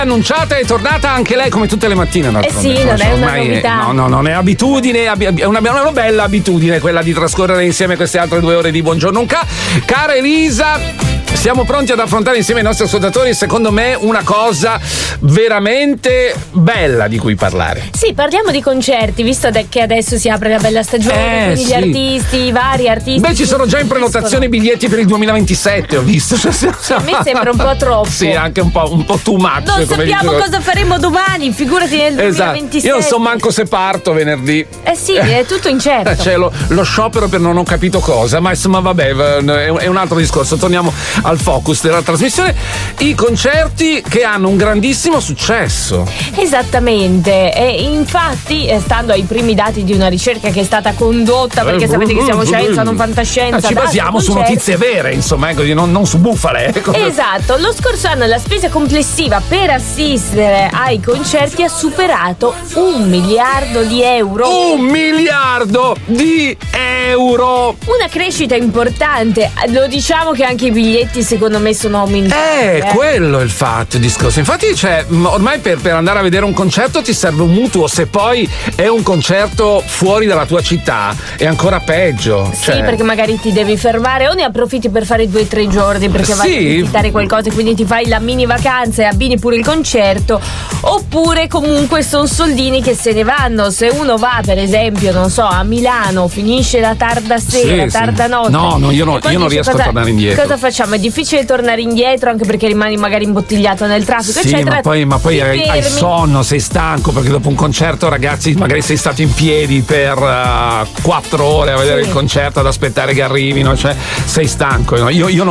Annunciata è tornata anche lei come tutte le mattine. Sì, non è una novità. No, non è abitudine, è una bella abitudine quella di trascorrere insieme queste altre 2 ore di Buongiorno Unca. Cara Elisa, siamo pronti ad affrontare insieme i nostri ascoltatori, secondo me, una cosa veramente bella di cui parlare. Sì, parliamo di concerti, visto che adesso si apre la bella stagione, quindi gli artisti, i vari artisti. Beh, ci sono già in prenotazione biglietti per il 2027, ho visto. A me sembra un po' troppo. Sì, anche un po' too much. Non sappiamo cosa faremo domani, figurati nel 2027. Io non so manco se parto venerdì. Sì, è tutto incerto. C'è lo sciopero per non ho capito cosa, ma insomma vabbè, è un altro discorso. Torniamo al focus della trasmissione, i concerti che hanno un grandissimo successo. Esattamente, e infatti, stando ai primi dati di una ricerca che è stata condotta, perché sapete che siamo scienza, non fantascienza, ci basiamo su notizie vere, insomma, così, non su bufale. Esatto, lo scorso anno la spesa complessiva per assistere ai concerti ha superato 1 miliardo di euro. 1 miliardo di euro! Una crescita importante, lo diciamo che anche i biglietti secondo me sono aumentati. Quello è il fatto, il discorso. Infatti, ormai per andare a vedere un concerto ti serve un mutuo, se poi è un concerto fuori dalla tua città è ancora peggio. Sì, perché magari ti devi fermare o ne approfitti per fare 2 o 3 giorni perché vai a visitare qualcosa e quindi ti fai la mini vacanza e abbini pure il concerto, oppure comunque sono soldini che se ne vanno. Se uno va per esempio, non so, a Milano, finisce la tarda sera, tarda notte. Io non riesco a tornare indietro. Cosa facciamo? È difficile tornare indietro anche perché rimani magari imbottigliato nel traffico, sì, eccetera. ma poi hai sonno, sei stanco perché dopo un concerto, ragazzi, magari sei stato in piedi per 4 ore a vedere il concerto, ad aspettare che arrivino, cioè sei stanco. Io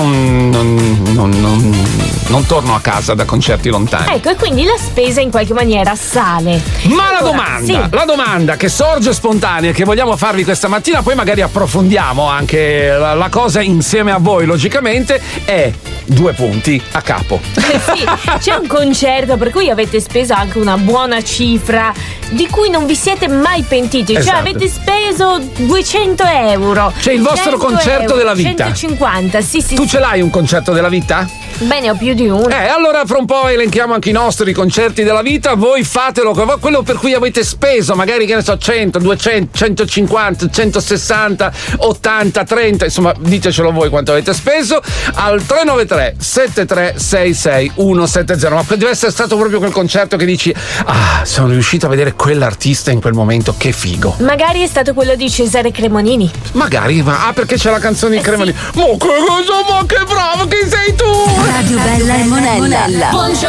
non torno a casa da concerti lontani. Ecco, e quindi la spesa in qualche maniera sale. Ma la domanda che sorge spontanea, che vogliamo farvi questa mattina, poi magari approfondiamo anche la cosa insieme a voi, logicamente, è 2 punti a capo. Sì, c'è un concerto per cui avete speso anche una buona cifra di cui non vi siete mai pentiti. Esatto. Cioè avete speso 200 euro. C'è il vostro concerto della vita. 150, sì. Tu ce l'hai un concerto della vita? Bene, ho più di uno. Allora fra un po' elenchiamo anche i nostri concerti della vita. Voi fatelo, quello per cui avete speso, magari, che ne so, 100, 200, 150, 160, 80, 30, insomma, ditecelo voi quanto avete speso al 393 7366 170. Ma deve essere stato proprio quel concerto che dici: sono riuscito a vedere quell'artista in quel momento, che figo. Magari è stato quello di Cesare Cremonini. Magari, perché c'è la canzone di Cremonini. Ma che bravo che sei tu! Radio Bella e Monella. Buongiorno